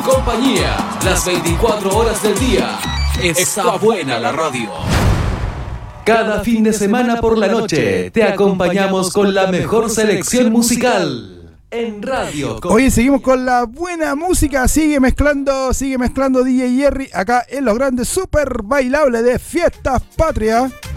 Compañía, las 24 horas del día. Está buena la radio. Cada fin de semana por la noche te acompañamos con la mejor selección musical en radio. Oye, seguimos con la buena música. Sigue mezclando DJ Jerry acá en los grandes super bailables de Fiestas Patrias.